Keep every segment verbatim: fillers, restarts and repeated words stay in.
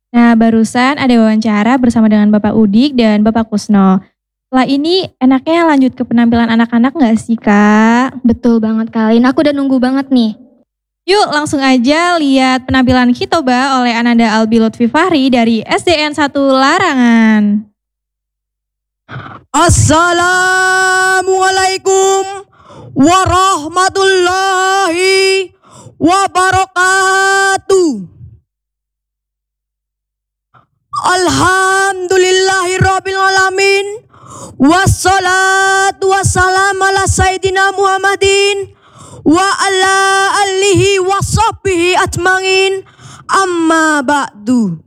Nah, barusan ada wawancara bersama dengan Bapak Udik dan Bapak Kusno. Setelah ini enaknya lanjut ke penampilan anak-anak nggak sih, Kak? Betul banget Kalin, aku udah nunggu banget nih. Yuk langsung aja lihat penampilan Hitoba oleh Ananda Albi Lutfi Fahri dari S D N satu Larangan. Assalamualaikum warahmatullahi wabarakatuh. Alhamdulillahirabbil alamin. Wassalatu wassalamu ala sayyidina Muhammadin wa ala alihi wa sahbihi ajmain. Amma ba'du.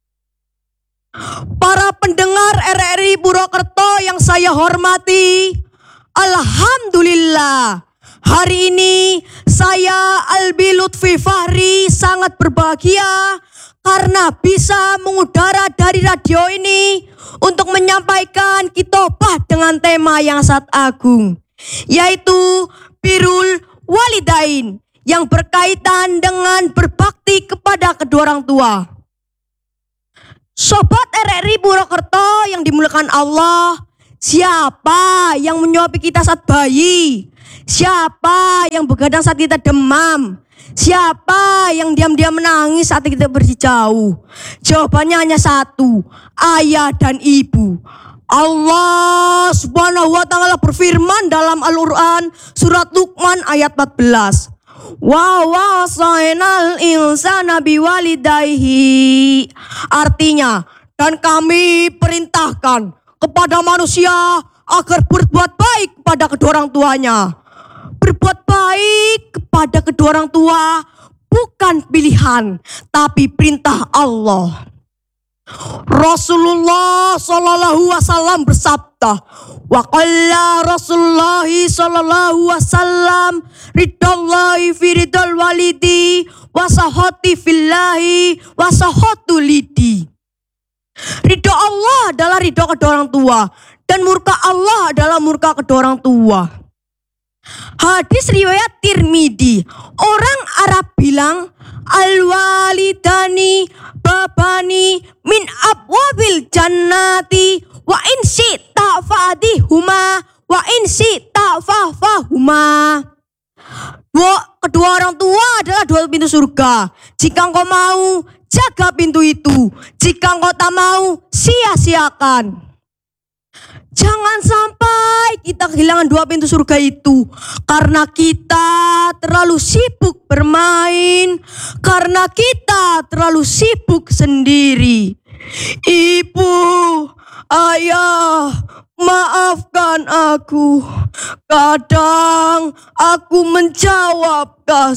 Para pendengar R R I Purwokerto yang saya hormati, alhamdulillah hari ini saya Albi Lutfi Fahri sangat berbahagia karena bisa mengudara dari radio ini untuk menyampaikan khotbah dengan tema yang sangat agung, yaitu Birrul Walidain, yang berkaitan dengan berbakti kepada kedua orang tua. Sobat R R I Purwokerto yang dimuliakan Allah, siapa yang menyuapi kita saat bayi? Siapa yang begadang saat kita demam? Siapa yang diam-diam menangis saat kita pergi jauh? Jawabannya hanya satu, ayah dan ibu. Allah Subhanahu wa taala berfirman dalam Al-Qur'an surat Luqman ayat empat belas. Wa wasainal insana biwalidayhi. Artinya, dan kami perintahkan kepada manusia agar berbuat baik kepada kedua orang tuanya. Berbuat baik kepada kedua orang tua bukan pilihan, tapi perintah Allah. Rasulullah sallallahu wasallam bersabda, wa qala Rasulullah sallallahu wasallam, ridallahi fi ridal walidi wa sahati fillahi wa sahatu lidi. Ridho Allah adalah ridho kedua orang tua dan murka Allah adalah murka kedua orang tua. Hadis riwayat Tirmidzi. Orang Arab bilang, al-walidani babani min abwabil jannati wa in syi'ta fa'dihuma wa in syi'ta fa'fahuma. Dua, kedua orang tua adalah dua pintu surga. Jika engkau mau, jaga pintu itu. Jika engkau tak mau, sia-siakan. Jangan sampai kita kehilangan dua pintu surga itu karena kita terlalu sibuk bermain, karena kita terlalu sibuk sendiri. Ibu, ayah, maafkan aku. Kadang aku menjawab